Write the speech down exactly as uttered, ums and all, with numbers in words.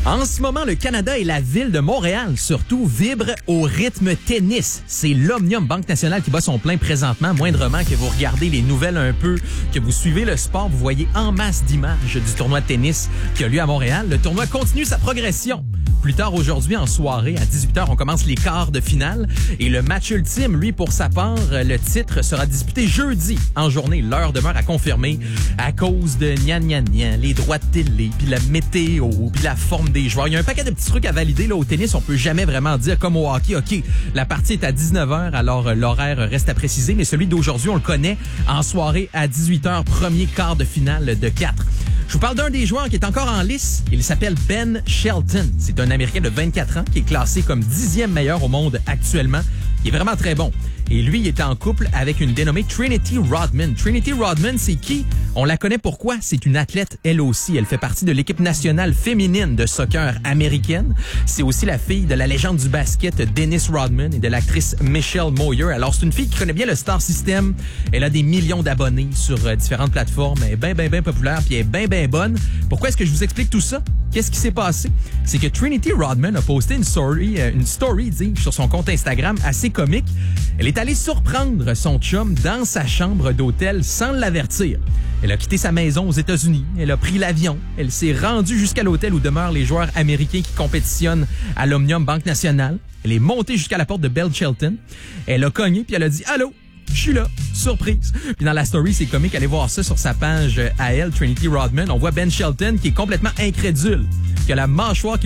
En ce moment, le Canada et la ville de Montréal, surtout, vibrent au rythme tennis. C'est l'Omnium Banque Nationale qui bat son plein présentement. Moindrement que vous regardez les nouvelles un peu, que vous suivez le sport, vous voyez en masse d'images du tournoi de tennis qui a lieu à Montréal. Le tournoi continue sa progression. Plus tard aujourd'hui, en soirée, à dix-huit heures, on commence les quarts de finale. Et le match ultime, lui, pour sa part, le titre sera disputé jeudi en journée. L'heure demeure à confirmer à cause de gna gna gna, les droits de télé, puis la météo, puis la forme des joueurs. Il y a un paquet de petits trucs à valider. Là, au tennis, on peut jamais vraiment dire, comme au hockey, OK, la partie est à dix-neuf heures, alors l'horaire reste à préciser. Mais celui d'aujourd'hui, on le connaît, en soirée à dix-huit heures, premier quart de finale de quatre. Je vous parle d'un des joueurs qui est encore en lice. Il s'appelle Ben Shelton. C'est un Américain de vingt-quatre ans qui est classé comme dixième meilleur au monde actuellement. Il est vraiment très bon. Et lui, il est en couple avec une dénommée Trinity Rodman. Trinity Rodman, c'est qui? On la connaît pourquoi? C'est une athlète, elle aussi. Elle fait partie de l'équipe nationale féminine de soccer américaine. C'est aussi la fille de la légende du basket Dennis Rodman et de l'actrice Michelle Moyer. Alors, c'est une fille qui connaît bien le Star System. Elle a des millions d'abonnés sur euh, différentes plateformes. Elle est bien, bien, bien populaire puis elle est bien, bien bonne. Pourquoi est-ce que je vous explique tout ça? Qu'est-ce qui s'est passé? C'est que Trinity Rodman a posté une story, euh, une story, dis, sur son compte Instagram assez comique. Elle est allée surprendre son chum dans sa chambre d'hôtel sans l'avertir. Elle a quitté sa maison aux États-Unis. Elle a pris l'avion. Elle s'est rendue jusqu'à l'hôtel où demeurent les joueurs américains qui compétitionnent à l'Omnium Banque Nationale. Elle est montée jusqu'à la porte de Ben Shelton. Elle a cogné puis elle a dit « Allô? Je suis là. » Surprise. Puis dans la story, c'est comique. Allez voir ça sur sa page à elle, Trinity Rodman. On voit Ben Shelton qui est complètement incrédule, qui a la mâchoire qui